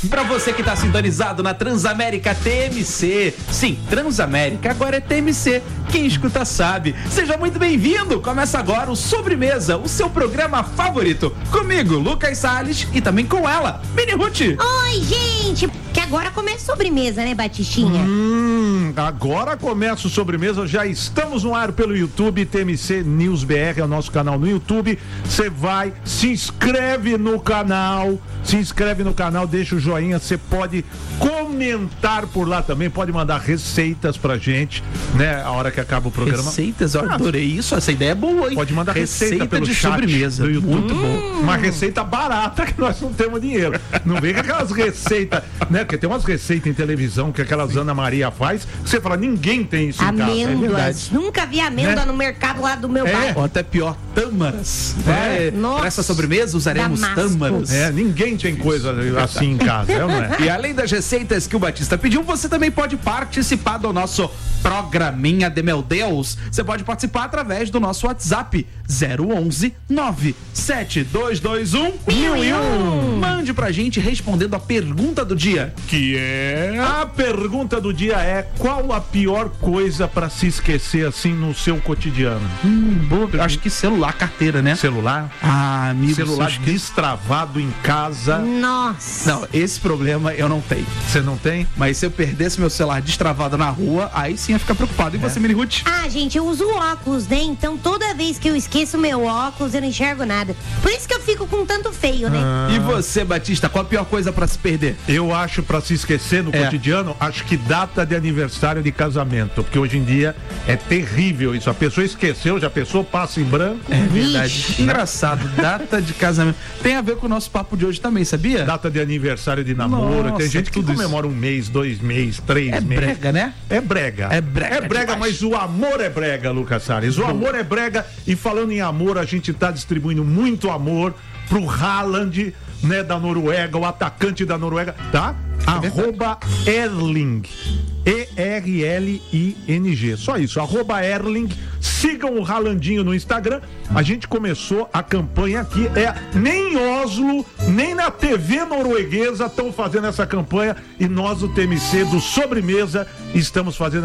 Para você que está sintonizado na Transamérica TMC. Sim, Transamérica agora é TMC. Quem escuta sabe. Seja muito bem-vindo. Começa agora o Sobremesa, o seu programa favorito. Comigo, Lucas Salles, e também com ela, Mini Ruth. Oi, gente. Que agora começa a sobremesa, né, Batistinha? Agora começa o Sobremesa. Já estamos no ar pelo YouTube. TMC News BR é o nosso canal no YouTube. Você vai, se inscreve no canal. Deixa o joinha. Você pode comentar por lá também. Pode mandar receitas pra gente, né? A hora que acaba o programa. Receitas, eu adorei isso. Essa ideia é boa, hein? Pode mandar receita pelo de chat sobremesa do YouTube. Muito bom. Uma receita barata que nós não temos dinheiro. Não vem com aquelas receitas, né? Porque tem umas receitas em televisão que aquelas Ana Maria faz, que você fala, ninguém tem isso em casa. Amêndoas. Nunca vi amêndoa, né, no mercado lá do meu bairro. Ou até pior, tâmaras. Para essa sobremesa usaremos tâmaras. Ninguém tem coisa assim em casa, não é? E além das receitas que o Batista pediu, você também pode participar do nosso programinha de meu Deus. Você pode participar através do nosso WhatsApp 011 97221 1001. Mande pra gente respondendo a pergunta do dia, que é... A pergunta do dia é: qual a pior coisa pra se esquecer assim no seu cotidiano? Boa, acho que celular, carteira, né? Celular? Ah, amigo, celular destravado em casa. Nossa. Não, esse problema eu não tenho. Você não tem? Mas se eu perdesse meu celular destravado na rua, aí sim ia ficar preocupado. E você, Mini Ruth? Ah, gente, eu uso óculos, né? Então toda vez que eu esqueço meu óculos, eu não enxergo nada. Por isso que eu fico com tanto feio, né? E você, Batista, qual a pior coisa pra se perder? Eu acho, pra se esquecer no cotidiano, acho que data de aniversário de casamento. Porque hoje em dia é terrível isso. A pessoa esqueceu, já a pessoa passa em branco. É verdade. Engraçado, data de casamento. Tem a ver com o nosso papo de hoje também, sabia? Data de aniversário de namoro. Tem gente que comemora 1 mês, 2 meses, 3 meses. É brega, né? É brega. É brega, mas o amor é brega, Lucas Salles. O amor é brega. E falando em amor, a gente tá distribuindo muito amor pro Haaland, né, da Noruega, o atacante da Noruega, tá? @Erling. ERLING. Só isso, @Erling. Sigam o Haalandinho no Instagram. A gente começou a campanha aqui. Nem Oslo, nem na TV norueguesa estão fazendo essa campanha. E nós, o TMC do Sobremesa, estamos fazendo